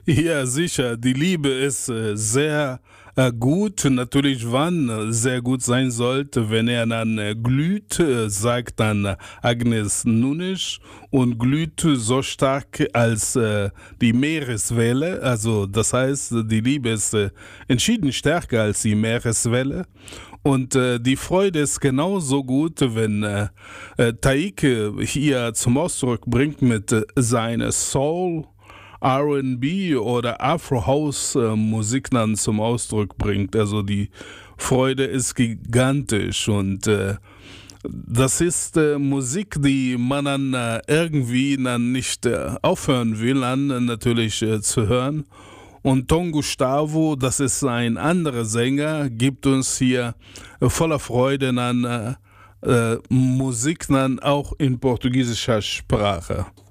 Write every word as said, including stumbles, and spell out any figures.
Ja, sicher. Die Liebe ist äh, sehr äh, gut. Natürlich, wann äh, sehr gut sein sollte, wenn er dann äh, glüht, äh, sagt dann äh, Agnes Nunisch, und glüht so stark als äh, die Meereswelle. Also das heißt, die Liebe ist äh, entschieden stärker als die Meereswelle. Und äh, die Freude ist genauso gut, wenn äh, äh, Taike hier zum Ausdruck bringt mit äh, seiner Soul, R und B oder Afro-House-Musik dann zum Ausdruck bringt. Also die Freude ist gigantisch, und äh, das ist äh, Musik, die man dann äh, irgendwie dann nicht äh, aufhören will, an äh, natürlich äh, zu hören. Und Tom Gustavo, das ist ein anderer Sänger, gibt uns hier äh, voller Freude dann äh, äh, Musik dann auch in portugiesischer Sprache.